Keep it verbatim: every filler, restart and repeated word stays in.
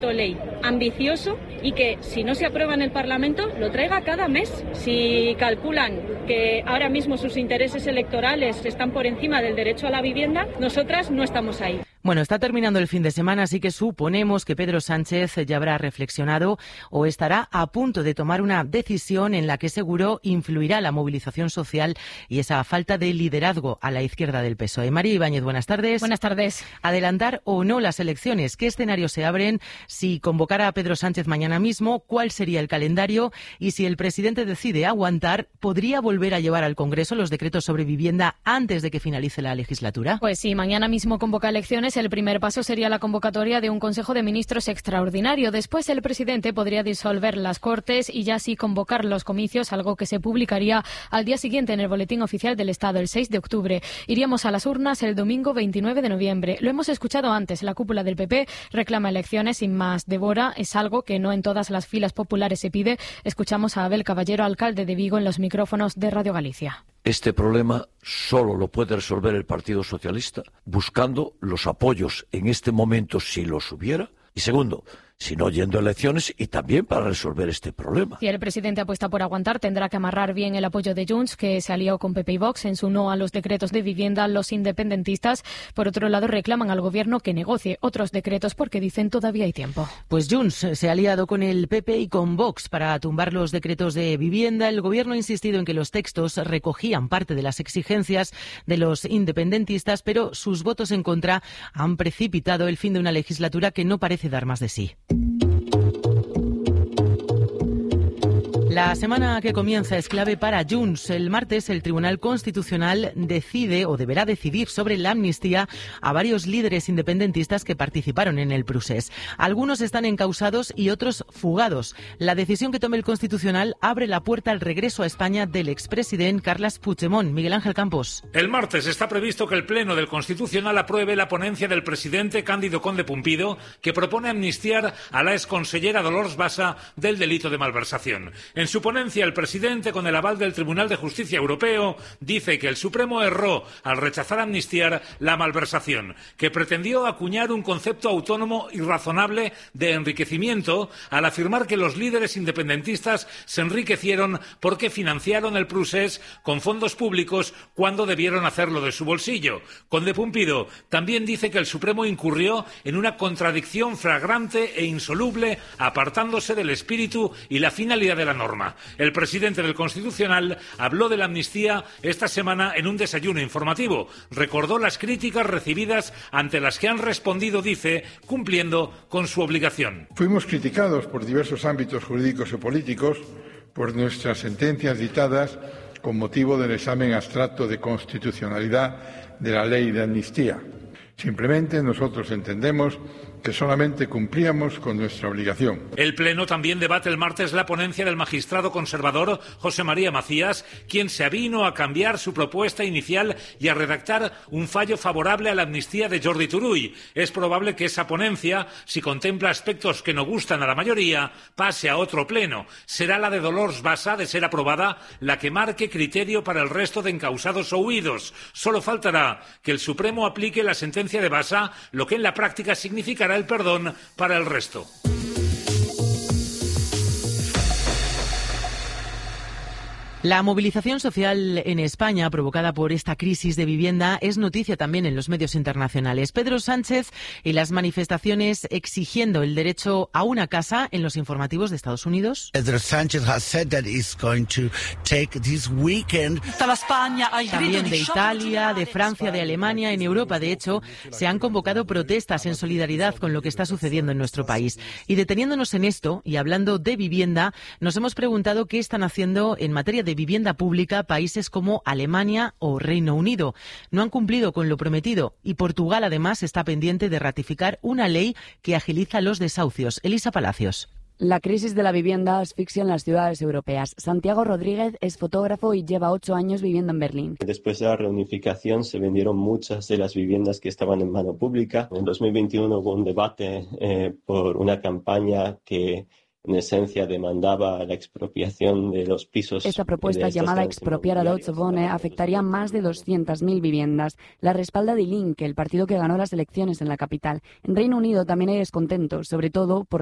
ley ambicioso y que si no se aprueba en el Parlamento lo traiga cada mes. Si calculan que ahora mismo sus intereses electorales están por encima del derecho a la vivienda, nosotras no estamos ahí. Bueno, está terminando el fin de semana, así que suponemos que Pedro Sánchez ya habrá reflexionado o estará a punto de tomar una decisión en la que seguro influirá la movilización social y esa falta de liderazgo a la izquierda del P S O E. María Ibáñez, buenas tardes. Buenas tardes. ¿Adelantar o no las elecciones? ¿Qué escenarios se abren? Si convocara a Pedro Sánchez mañana mismo, ¿cuál sería el calendario? Y si el presidente decide aguantar, ¿podría volver a llevar al Congreso los decretos sobre vivienda antes de que finalice la legislatura? Pues sí, mañana mismo convoca elecciones. El primer paso sería la convocatoria de un Consejo de Ministros extraordinario. Después el presidente podría disolver las Cortes y ya sí convocar los comicios, algo que se publicaría al día siguiente en el Boletín Oficial del Estado, el seis de octubre. Iríamos a las urnas el domingo veintinueve de noviembre. Lo hemos escuchado antes. La cúpula del P P reclama elecciones sin más demora. Es algo que no en todas las filas populares se pide. Escuchamos a Abel Caballero, alcalde de Vigo, en los micrófonos de Radio Galicia. Este problema solo lo puede resolver el Partido Socialista buscando los apoyos en este momento, si los hubiera. Y segundo, si no yendo a elecciones y también para resolver este problema. Si el presidente apuesta por aguantar, tendrá que amarrar bien el apoyo de Junts, que se alió con P P y Vox en su no a los decretos de vivienda. Los independentistas, por otro lado, reclaman al gobierno que negocie otros decretos porque dicen todavía hay tiempo. Pues Junts se ha aliado con el P P y con Vox para tumbar los decretos de vivienda. El gobierno ha insistido en que los textos recogían parte de las exigencias de los independentistas, pero sus votos en contra han precipitado el fin de una legislatura que no parece dar más de sí. La semana que comienza es clave para Junts. El martes el Tribunal Constitucional decide o deberá decidir sobre la amnistía a varios líderes independentistas que participaron en el procés. Algunos están encausados y otros fugados. La decisión que tome el Constitucional abre la puerta al regreso a España del expresidente Carles Puigdemont. Miguel Ángel Campos. El martes está previsto que el Pleno del Constitucional apruebe la ponencia del presidente Cándido Conde Pumpido, que propone amnistiar a la exconsellera Dolors Bassa del delito de malversación. En su ponencia, el presidente, con el aval del Tribunal de Justicia Europeo, dice que el Supremo erró al rechazar amnistiar la malversación, que pretendió acuñar un concepto autónomo y razonable de enriquecimiento al afirmar que los líderes independentistas se enriquecieron porque financiaron el procés con fondos públicos cuando debieron hacerlo de su bolsillo. Conde Pumpido también dice que el Supremo incurrió en una contradicción flagrante e insoluble, apartándose del espíritu y la finalidad de la norma. El presidente del Constitucional habló de la amnistía esta semana en un desayuno informativo. Recordó las críticas recibidas ante las que han respondido, dice, cumpliendo con su obligación. Fuimos criticados por diversos ámbitos jurídicos y políticos por nuestras sentencias dictadas con motivo del examen abstracto de constitucionalidad de la ley de amnistía. Simplemente nosotros entendemos que solamente cumplíamos con nuestra obligación. El Pleno también debate el martes la ponencia del magistrado conservador José María Macías, quien se avino a cambiar su propuesta inicial y a redactar un fallo favorable a la amnistía de Jordi Turull. Es probable que esa ponencia, si contempla aspectos que no gustan a la mayoría, pase a otro Pleno. Será la de Dolors Bassa, de ser aprobada, la que marque criterio para el resto de encausados o huidos. Solo faltará que el Supremo aplique la sentencia de Bassa, lo que en la práctica significará el perdón para el resto. La movilización social en España provocada por esta crisis de vivienda es noticia también en los medios internacionales. Pedro Sánchez y las manifestaciones exigiendo el derecho a una casa en los informativos de Estados Unidos. Pedro Sánchez has said that he's going to take this weekend. También de Italia, de Francia, de Alemania, en Europa. De hecho, se han convocado protestas en solidaridad con lo que está sucediendo en nuestro país. Y deteniéndonos en esto y hablando de vivienda, nos hemos preguntado qué están haciendo en materia de de vivienda pública países como Alemania o Reino Unido. No han cumplido con lo prometido y Portugal además está pendiente de ratificar una ley que agiliza los desahucios. Elisa Palacios. La crisis de la vivienda asfixia en las ciudades europeas. Santiago Rodríguez es fotógrafo y lleva ocho años viviendo en Berlín. Después de la reunificación se vendieron muchas de las viviendas que estaban en mano pública. En dos mil veintiuno hubo un debate eh, por una campaña que en esencia demandaba la expropiación de los pisos. Esta propuesta llamada expropiar a Deutsche Wohnen afectaría más de doscientas mil viviendas. La respalda Die Linke, el partido que ganó las elecciones en la capital. En Reino Unido también hay descontento, sobre todo por